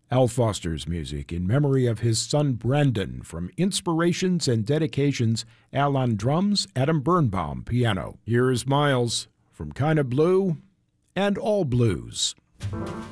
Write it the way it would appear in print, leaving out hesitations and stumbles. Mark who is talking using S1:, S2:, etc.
S1: Al Foster's music in memory of his son Brandon from Inspirations and Dedications, Al on drums, Adam Birnbaum piano. Here's Miles from Kinda Blue and All Blues.